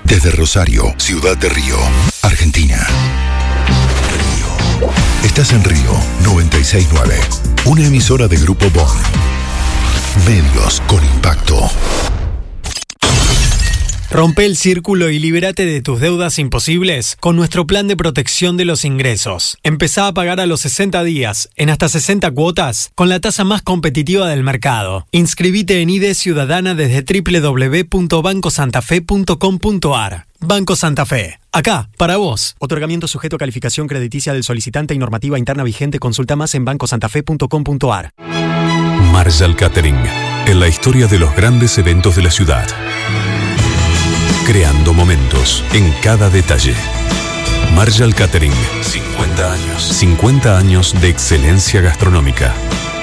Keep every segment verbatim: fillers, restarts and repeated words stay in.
Desde Rosario, Ciudad de Río, Argentina. Río. Estás en Río noventa y seis punto nueve. Una emisora de Grupo Bond. Medios con impacto. Rompe el círculo y libérate de tus deudas imposibles con nuestro plan de protección de los ingresos. Empezá a pagar a los sesenta días, en hasta sesenta cuotas, con la tasa más competitiva del mercado. Inscribite en I D Ciudadana desde doble u doble u doble u punto banco santa fe punto com punto a r. Banco Santa Fe. Acá, para vos. Otorgamiento sujeto a calificación crediticia del solicitante y normativa interna vigente. Consulta más en banco santa fe punto com punto a r. Marshall Catering. En la historia de los grandes eventos de la ciudad. Creando momentos en cada detalle. Marshall Catering. cincuenta años. cincuenta años de excelencia gastronómica.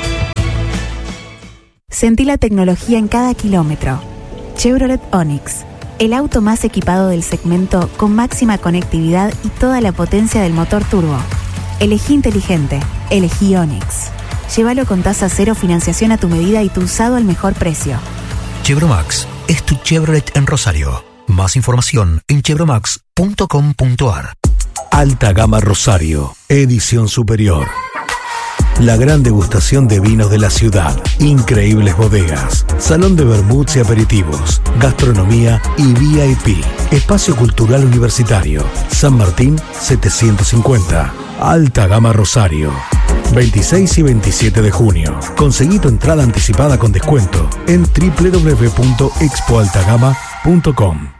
Sentí la tecnología en cada kilómetro. Chevrolet Onix. El auto más equipado del segmento con máxima conectividad y toda la potencia del motor turbo. Elegí inteligente. Elegí Onix. Llévalo con tasa cero, financiación a tu medida y tu usado al mejor precio. Chevromax es tu Chevrolet en Rosario. Más información en chevromax punto com punto a r. Alta Gama Rosario, edición superior. La gran degustación de vinos de la ciudad, increíbles bodegas, salón de vermuts y aperitivos, gastronomía y V I P. Espacio Cultural Universitario, San Martín setecientos cincuenta. Alta Gama Rosario. veintiséis y veintisiete de junio. Conseguí tu entrada anticipada con descuento en doble u doble u doble u punto expo alta gama punto com.